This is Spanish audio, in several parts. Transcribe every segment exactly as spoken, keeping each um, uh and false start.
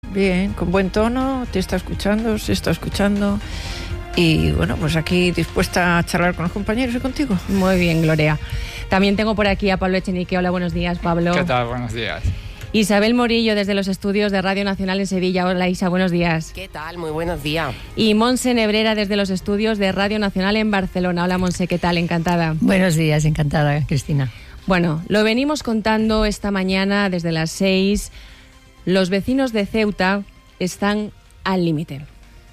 bien, con buen tono, te está escuchando, se está escuchando. Y bueno, pues aquí dispuesta a charlar con los compañeros y contigo. Muy bien, Gloria. También tengo por aquí a Pablo Echenique. Hola, buenos días, Pablo. ¿Qué tal? Buenos días. Isabel Morillo, desde los estudios de Radio Nacional en Sevilla. Hola, Isa, buenos días. ¿Qué tal? Muy buenos días. Y Monse Nebrera, desde los estudios de Radio Nacional en Barcelona. Hola, Monse, ¿qué tal? Encantada. Buenos días, encantada, Cristina. Bueno, lo venimos contando esta mañana desde las seis. Los vecinos de Ceuta están al límite.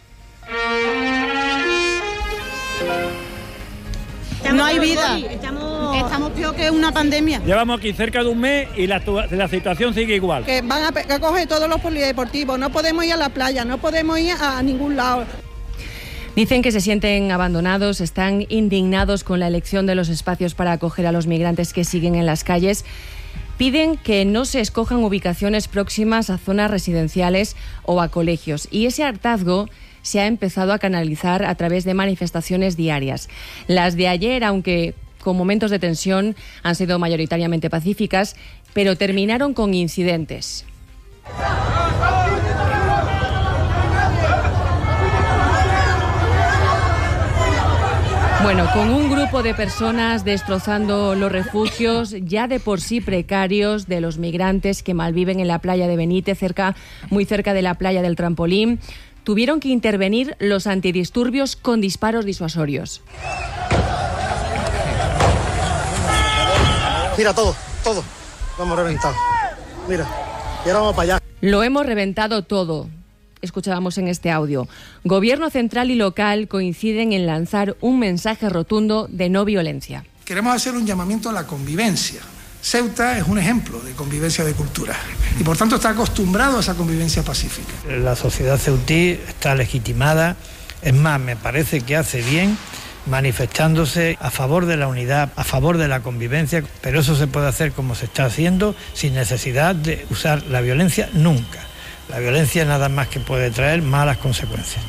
No hay vida. Estamos, estamos peor que una pandemia. Llevamos aquí cerca de un mes y la, la situación sigue igual. Que van a, a coger todos los polideportivos. No podemos ir a la playa, no podemos ir a, a ningún lado. Dicen que se sienten abandonados, están indignados con la elección de los espacios para acoger a los migrantes que siguen en las calles. Piden que no se escojan ubicaciones próximas a zonas residenciales o a colegios. Y ese hartazgo se ha empezado a canalizar a través de manifestaciones diarias. Las de ayer, aunque con momentos de tensión, han sido mayoritariamente pacíficas, pero terminaron con incidentes. Bueno, con un grupo de personas destrozando los refugios ya de por sí precarios de los migrantes que malviven en la playa de Benítez, cerca, muy cerca de la playa del Trampolín, tuvieron que intervenir los antidisturbios con disparos disuasorios. Mira todo, todo, lo hemos reventado. Mira, y ahora vamos para allá. Lo hemos reventado todo. Escuchábamos en este audio. Gobierno central y local coinciden en lanzar un mensaje rotundo de no violencia. Queremos hacer un llamamiento a la convivencia. Ceuta es un ejemplo de convivencia de cultura y por tanto está acostumbrado a esa convivencia pacífica. La sociedad ceutí está legitimada, es más, me parece que hace bien manifestándose a favor de la unidad, a favor de la convivencia, pero eso se puede hacer como se está haciendo sin necesidad de usar la violencia nunca. La violencia nada más que puede traer malas consecuencias.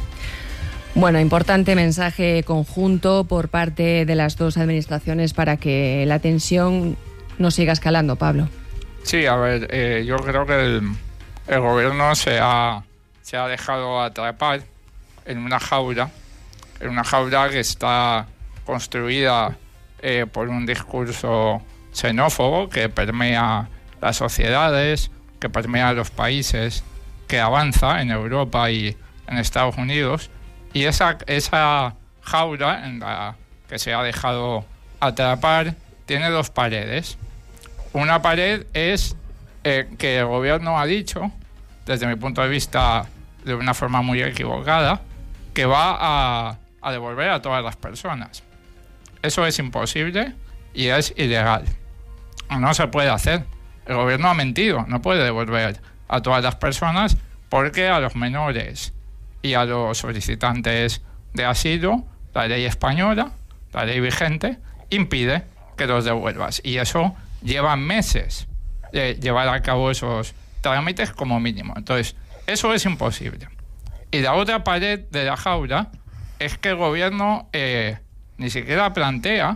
Bueno, importante mensaje conjunto por parte de las dos administraciones para que la tensión no siga escalando, Pablo. Sí, a ver, eh, yo creo que el, el gobierno se ha, se ha dejado atrapar en una jaula, en una jaula que está construida eh, por un discurso xenófobo que permea las sociedades, que permea los países, que avanza en Europa y en Estados Unidos. Y esa, esa jaula en la que se ha dejado atrapar tiene dos paredes. Una pared es eh, que el gobierno ha dicho, desde mi punto de vista de una forma muy equivocada, que va a, a devolver a todas las personas. Eso es imposible y es ilegal. No se puede hacer. El gobierno ha mentido, no puede devolver a todas las personas porque a los menores y a los solicitantes de asilo, la ley española, la ley vigente, impide que los devuelvas. Y eso lleva meses de llevar a cabo esos trámites como mínimo. Entonces, eso es imposible. Y la otra pared de la jaula es que el gobierno eh, ni siquiera plantea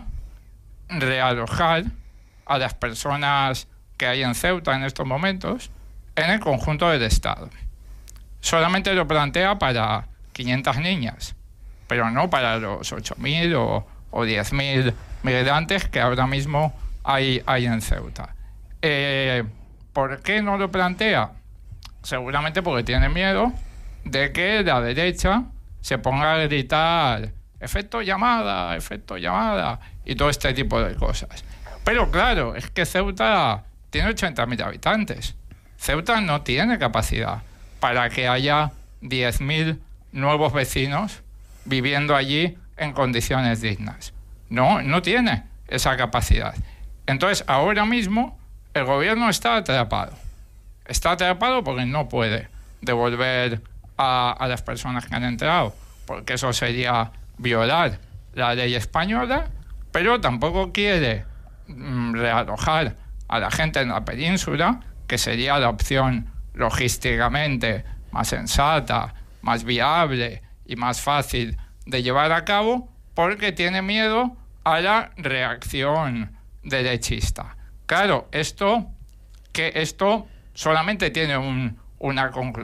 realojar a las personas que hay en Ceuta en estos momentos en el conjunto del Estado. Solamente lo plantea para quinientas niñas, pero no para los ocho mil o, o diez mil migrantes que ahora mismo hay, hay en Ceuta. Eh, ¿Por qué no lo plantea? Seguramente porque tiene miedo de que la derecha se ponga a gritar efecto llamada, efecto llamada y todo este tipo de cosas. Pero claro, es que Ceuta tiene ochenta mil habitantes. Ceuta no tiene capacidad para que haya diez mil nuevos vecinos viviendo allí en condiciones dignas. No, no tiene esa capacidad. Entonces, ahora mismo, el gobierno está atrapado. Está atrapado porque no puede devolver a, a las personas que han entrado, porque eso sería violar la ley española, pero tampoco quiere mm, realojar a la gente en la península, que sería la opción logísticamente más sensata, más viable y más fácil de llevar a cabo, porque tiene miedo a la reacción derechista. Claro, esto, que esto solamente tiene un, una conclusión.